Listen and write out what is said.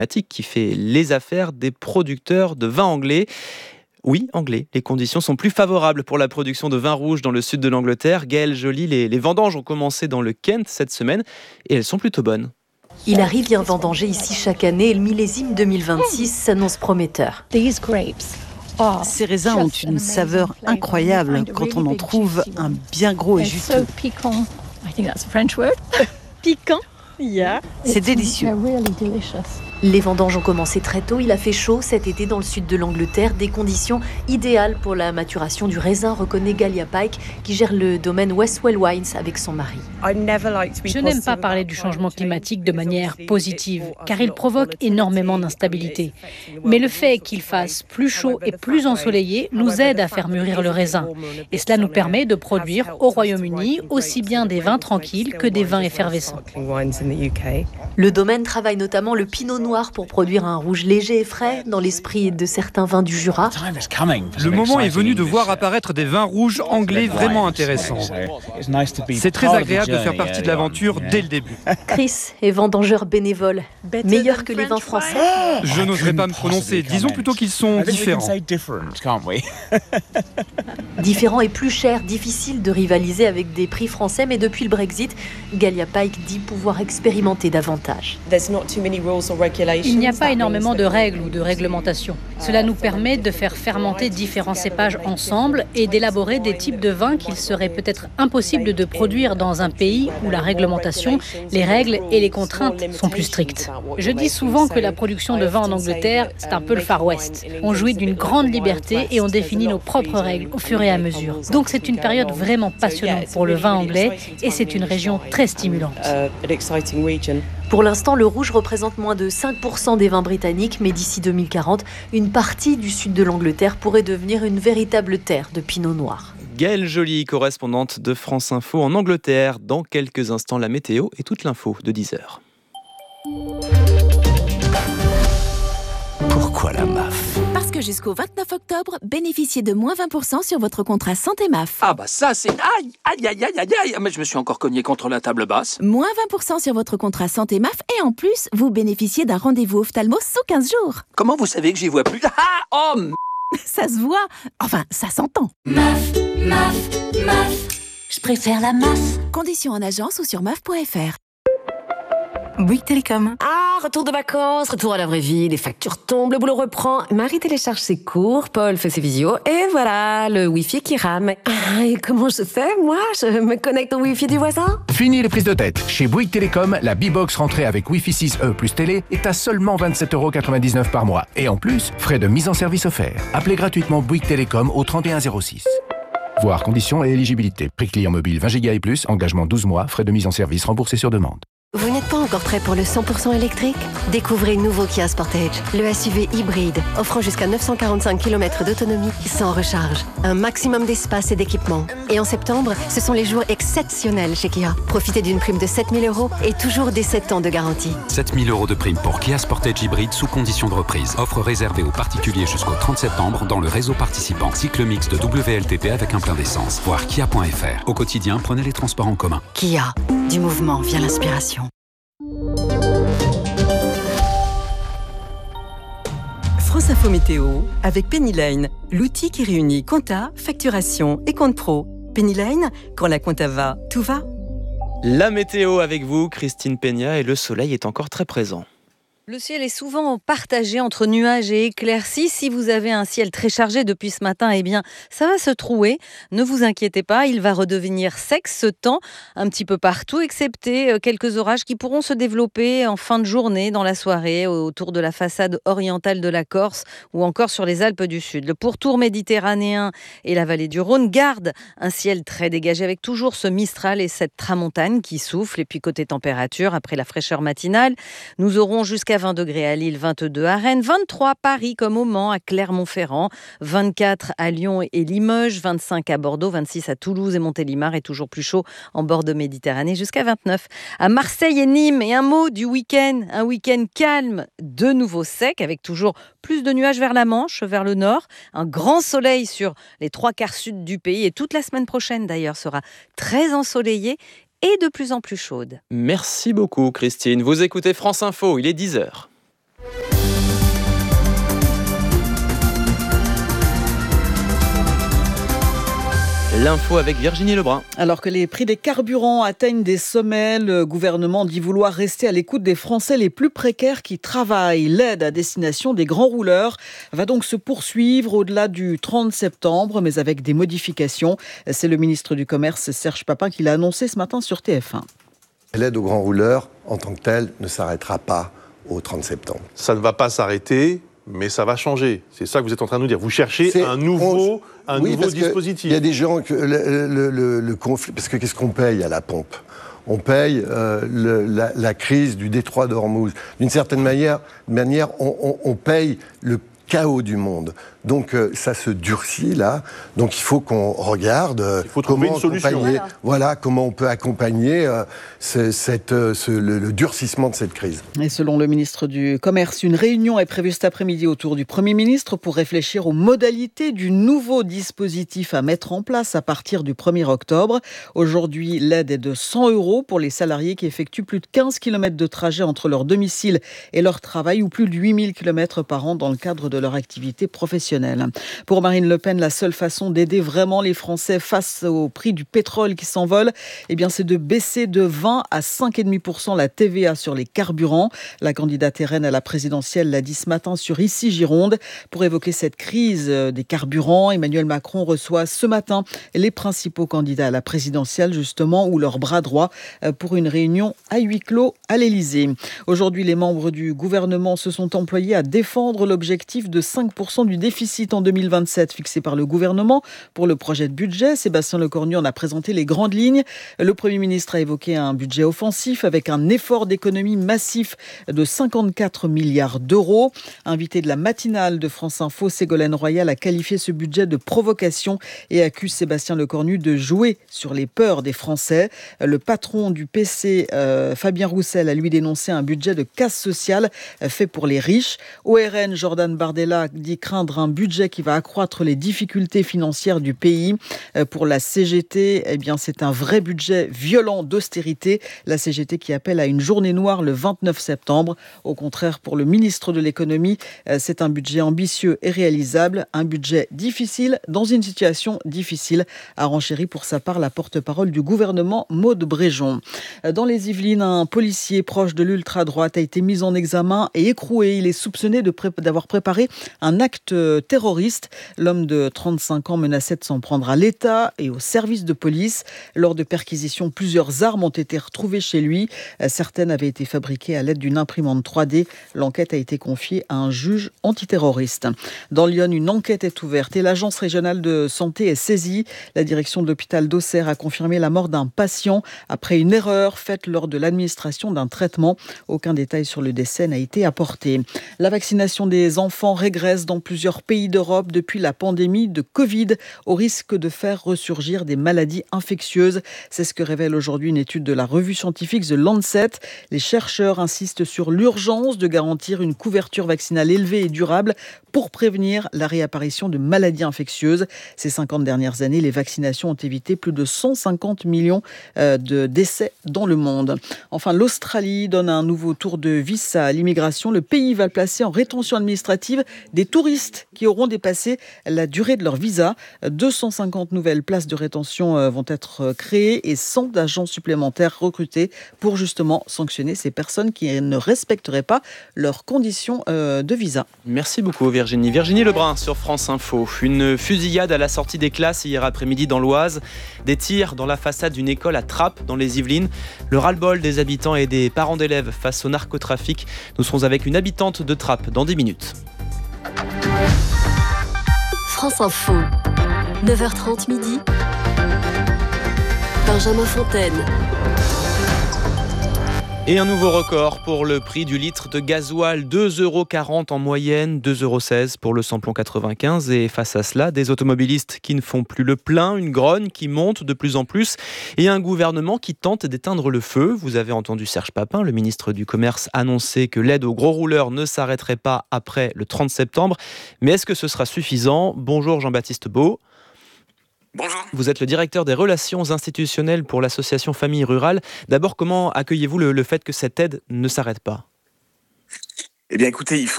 qui fait les affaires des producteurs de vin anglais. Oui, anglais. Les conditions sont plus favorables pour la production de vin rouge dans le sud de l'Angleterre. Gaëlle Joly, les vendanges ont commencé dans le Kent cette semaine et elles sont plutôt bonnes. Il arrive bien vendanger ici chaque année et le millésime 2026 s'annonce prometteur. Ces raisins ont une saveur incroyable quand on en trouve un bien gros et juteux. Piquant. C'est délicieux. Les vendanges ont commencé très tôt. Il a fait chaud cet été dans le sud de l'Angleterre. Des conditions idéales pour la maturation du raisin, reconnaît Galia Pike, qui gère le domaine Westwell Wines avec son mari. Je n'aime pas parler du changement climatique de manière positive, car il provoque énormément d'instabilité. Mais le fait qu'il fasse plus chaud et plus ensoleillé nous aide à faire mûrir le raisin. Et cela nous permet de produire au Royaume-Uni aussi bien des vins tranquilles que des vins effervescents. Le domaine travaille notamment le pinot noir pour produire un rouge léger et frais dans l'esprit de certains vins du Jura. Le moment est venu de voir apparaître des vins rouges anglais vraiment intéressants. C'est très agréable de faire partie de l'aventure dès le début. Chris est vendangeur bénévole. Meilleur que les vins français. Je n'oserais pas me prononcer. Disons plutôt qu'ils sont différents. Différents et plus chers, difficile de rivaliser avec des prix français, mais depuis le Brexit, Galia Pike dit pouvoir expérimenter davantage. Il n'y a pas énormément de règles ou de réglementations. Cela nous permet de faire fermenter différents cépages ensemble et d'élaborer des types de vins qu'il serait peut-être impossible de produire dans un pays où la réglementation, les règles et les contraintes sont plus strictes. Je dis souvent que la production de vin en Angleterre, c'est un peu le Far West. On jouit d'une grande liberté et on définit nos propres règles au fur et à mesure. Donc c'est une période vraiment passionnante pour le vin anglais et c'est une région très stimulante. Pour l'instant, le rouge représente moins de 5% des vins britanniques, mais d'ici 2040, une partie du sud de l'Angleterre pourrait devenir une véritable terre de pinot noir. Gaëlle Joly, correspondante de France Info en Angleterre. Dans quelques instants, la météo et toute l'info de 10h. Pourquoi la MAF ? Parce que jusqu'au 29 octobre, bénéficiez de moins 20% sur votre contrat santé MAF. Ah bah ça c'est... Aïe, aïe, aïe, aïe, aïe, aïe. Mais je me suis encore cogné contre la table basse. Moins 20% sur votre contrat santé MAF et en plus, vous bénéficiez d'un rendez-vous ophtalmo sous 15 jours. Comment vous savez que j'y vois plus? Ah, oh, Ça se voit, enfin ça s'entend. MAF, MAF, MAF. Je préfère la MAF. Conditions en agence ou sur maf.fr. Bouygues Télécom. Ah, retour de vacances, retour à la vraie vie, les factures tombent, le boulot reprend. Marie télécharge ses cours, Paul fait ses visios, et voilà, le Wi-Fi qui rame. Ah, et comment je fais, moi? Je me connecte au Wi-Fi du voisin? Fini les prises de tête. Chez Bouygues Télécom, la B-Box rentrée avec Wi-Fi 6E plus télé est à seulement 27,99€ par mois. Et en plus, frais de mise en service offerts. Appelez gratuitement Bouygues Télécom au 3106. Voir conditions et éligibilité. Prix client mobile 20 Go et plus, engagement 12 mois, frais de mise en service remboursés sur demande. Vous n'êtes pas encore prêt pour le 100% électrique? Découvrez le nouveau Kia Sportage, le SUV hybride, offrant jusqu'à 945 km d'autonomie sans recharge. Un maximum d'espace et d'équipement. Et en septembre, ce sont les jours exceptionnels chez Kia. Profitez d'une prime de 7 000 € et toujours des 7 ans de garantie. 7 000 € de prime pour Kia Sportage hybride sous condition de reprise. Offre réservée aux particuliers jusqu'au 30 septembre dans le réseau participant. Cycle mix de WLTP avec un plein d'essence. Voir kia.fr. Au quotidien, prenez les transports en commun. Kia, du mouvement vient l'inspiration. France Info Météo avec Penny Lane, l'outil qui réunit compta, facturation et compte pro. Penny Lane, quand la compta va, tout va. La météo avec vous, Christine Peña, et le soleil est encore très présent. Le ciel est souvent partagé entre nuages et éclaircies. Si vous avez un ciel très chargé depuis ce matin, eh bien, ça va se trouer. Ne vous inquiétez pas, il va redevenir sec ce temps un petit peu partout, excepté quelques orages qui pourront se développer en fin de journée, dans la soirée, autour de la façade orientale de la Corse ou encore sur les Alpes du Sud. Le pourtour méditerranéen et la vallée du Rhône gardent un ciel très dégagé avec toujours ce Mistral et cette tramontane qui souffle. Et puis côté température, après la fraîcheur matinale, nous aurons jusqu'à 20 degrés à Lille, 22 à Rennes, 23 à Paris comme au Mans, à Clermont-Ferrand, 24 à Lyon et Limoges, 25 à Bordeaux, 26 à Toulouse et Montélimar et toujours plus chaud en bord de Méditerranée jusqu'à 29 à Marseille et Nîmes. Et un mot du week-end, un week-end calme, de nouveau sec avec toujours plus de nuages vers la Manche, vers le nord, un grand soleil sur les 3/4 sud du pays et toute la semaine prochaine d'ailleurs sera très ensoleillée et de plus en plus chaude. Merci beaucoup Christine. Vous écoutez France Info, il est 10h. L'info avec Virginie Lebrun. Alors que les prix des carburants atteignent des sommets, le gouvernement dit vouloir rester à l'écoute des Français les plus précaires qui travaillent. L'aide à destination des grands rouleurs va donc se poursuivre au-delà du 30 septembre, mais avec des modifications. C'est le ministre du Commerce, Serge Papin, qui l'a annoncé ce matin sur TF1. L'aide aux grands rouleurs, en tant que telle, ne s'arrêtera pas au 30 septembre. Ça ne va pas s'arrêter, mais ça va changer. C'est ça que vous êtes en train de nous dire. Vous cherchez un nouveau dispositif. Il y a des gens que le conflit, parce que qu'est-ce qu'on paye à la pompe ? On paye la crise du détroit d'Ormuz. D'une certaine manière, on paye le chaos du monde. Donc ça se durcit là. Donc il faut qu'on regarde comment accompagner. Voilà comment on peut accompagner le durcissement de cette crise. Et selon le ministre du Commerce, une réunion est prévue cet après-midi autour du Premier ministre pour réfléchir aux modalités du nouveau dispositif à mettre en place à partir du 1er octobre. Aujourd'hui, l'aide est de 100 € pour les salariés qui effectuent plus de 15 km de trajet entre leur domicile et leur travail ou plus de 8000 km par an dans le cadre de leur activité professionnelle. Pour Marine Le Pen, la seule façon d'aider vraiment les Français face au prix du pétrole qui s'envole, c'est de baisser de 20 à 5,5% la TVA sur les carburants. La candidate RN à la présidentielle l'a dit ce matin sur Ici Gironde. Pour évoquer cette crise des carburants, Emmanuel Macron reçoit ce matin les principaux candidats à la présidentielle, justement, ou leur bras droit, pour une réunion à huis clos à l'Élysée. Aujourd'hui, les membres du gouvernement se sont employés à défendre l'objectif de 5% du déficit en 2027 fixé par le gouvernement pour le projet de budget. Sébastien Lecornu en a présenté les grandes lignes. Le Premier ministre a évoqué un budget offensif avec un effort d'économie massif de 54 milliards d'euros. Invité de la matinale de France Info, Ségolène Royal a qualifié ce budget de provocation et accuse Sébastien Lecornu de jouer sur les peurs des Français. Le patron du PC, Fabien Roussel, a lui dénoncé un budget de casse sociale fait pour les riches. Au RN, Jordan Bardella dit craindre un budget qui va accroître les difficultés financières du pays. Pour la CGT, c'est un vrai budget violent d'austérité. La CGT qui appelle à une journée noire le 29 septembre. Au contraire, pour le ministre de l'économie, c'est un budget ambitieux et réalisable. Un budget difficile dans une situation difficile, a renchéri pour sa part la porte-parole du gouvernement, Maude Bréjon. Dans les Yvelines, un policier proche de l'ultra-droite a été mis en examen et écroué. Il est soupçonné d'avoir préparé un acte terroriste. L'homme de 35 ans menaçait de s'en prendre à l'État et aux services de police. Lors de perquisitions, plusieurs armes ont été retrouvées chez lui. Certaines avaient été fabriquées à l'aide d'une imprimante 3D. L'enquête a été confiée à un juge antiterroriste. Dans Lyon, une enquête est ouverte et l'agence régionale de santé est saisie. La direction de l'hôpital d'Auxerre a confirmé la mort d'un patient après une erreur faite lors de l'administration d'un traitement. Aucun détail sur le décès n'a été apporté. La vaccination des enfants régresse dans plusieurs pays d'Europe depuis la pandémie de Covid, au risque de faire ressurgir des maladies infectieuses. C'est ce que révèle aujourd'hui une étude de la revue scientifique The Lancet. Les chercheurs insistent sur l'urgence de garantir une couverture vaccinale élevée et durable pour prévenir la réapparition de maladies infectieuses. Ces 50 dernières années, les vaccinations ont évité plus de 150 millions de décès dans le monde. Enfin, l'Australie donne un nouveau tour de vis à l'immigration. Le pays va placer en rétention administrative des touristes qui auront dépassé la durée de leur visa. 250 nouvelles places de rétention vont être créées et 100 agents supplémentaires recrutés pour justement sanctionner ces personnes qui ne respecteraient pas leurs conditions de visa. Merci beaucoup Virginie. Virginie Lebrun sur France Info. Une fusillade à la sortie des classes hier après-midi dans l'Oise. Des tirs dans la façade d'une école à Trappes dans les Yvelines. Le ras-le-bol des habitants et des parents d'élèves face au narcotrafic. Nous serons avec une habitante de Trappes dans 10 minutes. France Info, 9h30 midi. Benjamin Fontaine. Et un nouveau record pour le prix du litre de gasoil, 2,40 € en moyenne, 2,16 € pour le samplon 95. Et face à cela, des automobilistes qui ne font plus le plein, une grogne qui monte de plus en plus et un gouvernement qui tente d'éteindre le feu. Vous avez entendu Serge Papin, le ministre du Commerce, annoncer que l'aide aux gros rouleurs ne s'arrêterait pas après le 30 septembre. Mais est-ce que ce sera suffisant ? Bonjour Jean-Baptiste Beau. Bonjour. Vous êtes le directeur des relations institutionnelles pour l'association Famille Rurale. D'abord, comment accueillez-vous le fait que cette aide ne s'arrête pas ? Eh bien écoutez,